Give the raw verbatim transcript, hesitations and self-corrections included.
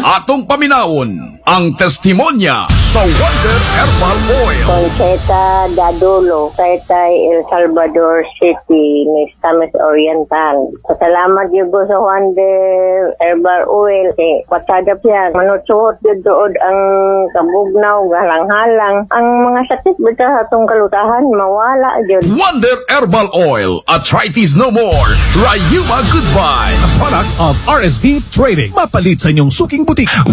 Atong paminawon ang testimonya sa Wonder Herbal Oil. Concheta Dadulo, Taytay, El Salvador City, Mistamis Oriental. Salamat yung sa Wonder Herbal Oil. Eh, patadap yan. Manutsuhot yun doon ang kabugnaw, galang-halang. Ang mga sakit bita sa itong kalutahan, mawala yun. Wonder Herbal Oil. Arthritis no more. Rayuma goodbye. A product of R S V Trading. Mapalit sa inyong suking butik.